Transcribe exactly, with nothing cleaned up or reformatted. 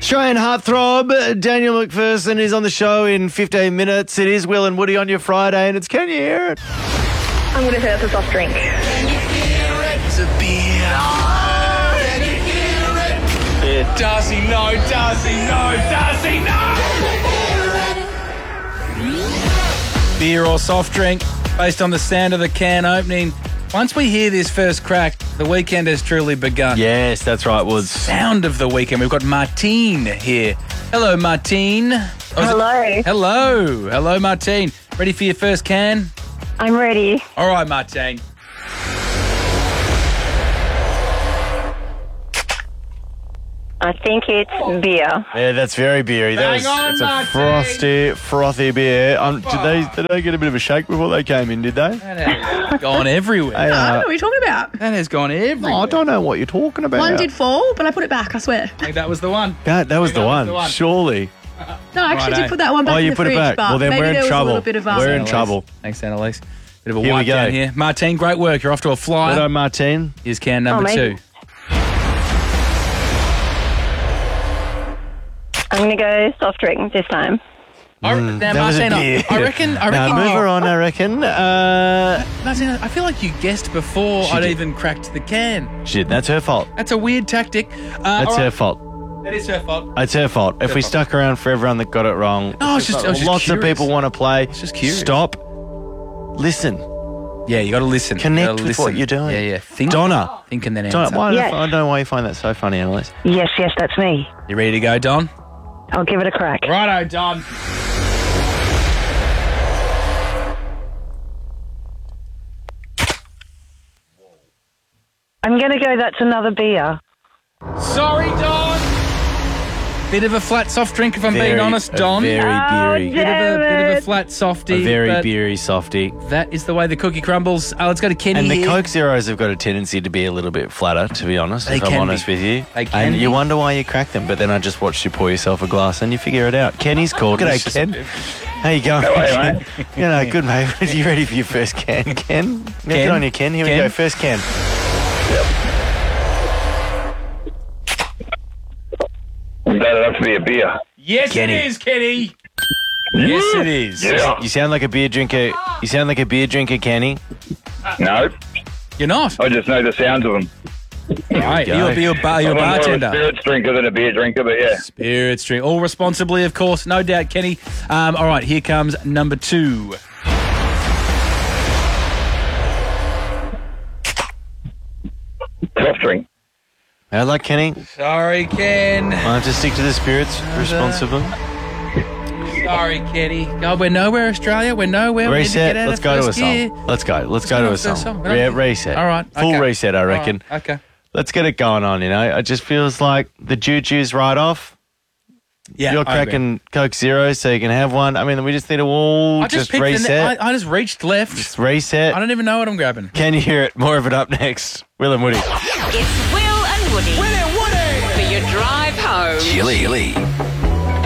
Australian heartthrob Daniel McPherson is on the show in fifteen minutes. It is Will and Woody on your Friday, and it's Can You Hear It? I'm going to say that's a soft drink. Can you hear it? It's a beer. Oh, can you hear it? Yeah. Does he know? Does he know? Does he know? Beer or soft drink, based on the sound of the can opening. Once we hear this first crack, the weekend has truly begun. Yes, that's right, Woods. Sound of the weekend. We've got Martine here. Hello, Martine. Oh, Hello. Hello. Hello, Martine. Ready for your first can? I'm ready. All right, Martine. I think it's beer. Yeah, that's very beery. That Bang was, on, it's a Martine. frosty, frothy beer. Um, did they did they get a bit of a shake before they came in, did they? That has gone everywhere. Hey, I don't know uh, what you're talking about. That has gone everywhere. oh, I don't know what you're talking about. One did fall, but I put it back, I swear. I think that was the one. That, that was That the was one, the one. surely. No, I actually Righto. did put that one back Oh, in you the put fridge, it back. but Well, then maybe we're in there was trouble. a little bit of um, We're in Annalise. trouble. Thanks, Annalise. Bit of a Here we wipe go. down here. Martine, great work. You're off to a flyer. Well done, Martine. Here's can number Oh, two. maybe. I'm going to go soft drink this time. I, Mm, now, that was a Martine, I, beer. I reckon. I Now, reckon. move her on, I reckon. Uh, Martine, I feel like you guessed before She I'd did. even cracked the can. shit, that's her fault. That's a weird tactic. Uh, That's all her right. fault. That is her fault. It's her fault. If Her we fault. stuck around for everyone that got it wrong, No, I was just- I was just lots curious. of people want to play. was just curious. Stop. Listen. Yeah, you got to listen. You Connect gotta with listen. what you're doing. Yeah, yeah. Think, Donna. Think and then answer. Donna, why Yes. I don't know why you find that so funny, Annalise. Yes, yes, that's me. You ready to go, Don? I'll give it a crack. Righto, Don. I'm going to go that's another beer. Sorry, Don. Bit of a flat soft drink, if I'm being Very- honest, a Don. Very Oh, beery. Bit of a bit of a it. flat softy. A very but beery softy. That is the way the cookie crumbles. Uh, let's go to Kenny And the here. Coke Zeros have got a tendency to be a little bit flatter, to be honest, They if I'm can honest be. with you. They can and be. you wonder why you crack them, but then I just watched you pour yourself a glass and you figure it out. Kenny's called. G'day, Delicious. Ken. How you going, Ken? You know, good, mate. Are you ready for your first can, Ken? Yeah, Ken? Get on you, Ken. Here Ken? we go. First can. That enough to be a beer. Yes, Kenny. it is, Kenny. Yes, it is. Yeah. You sound like a beer drinker. You sound like a beer drinker, Kenny. No, You're not. I just know the sounds of them. Right, go. you're, a- you're, a bar, you're a I'm more of a bartender. spirits drinker than a beer drinker, but yeah. Spirits drink. All responsibly, of course. No doubt, Kenny. Um, all right, here comes number two. Soft drink. I like Kenny. Sorry, Ken. I have to stick to the spirits responsibly. Sorry, Kenny. God, we're nowhere, Australia. We're nowhere. We need to Reset. get out Let's of go to a first song. gear. Let's go. Let's go go to to a a song. song. Yeah, reset. All right, Full okay. reset, I All reckon. right, okay. Let's get it going on, you know. It just feels like the juju's right off. Yeah, You're I agree. cracking Coke Zero so you can have one. I mean, we just need to all I just, just, picked the ne- reset. I, I just reached left. just reset. I don't even know what I'm grabbing. Can you hear it? More of it up next. Will and Woody. It's Will and Woody. Will and Woody. For your drive home. Chili.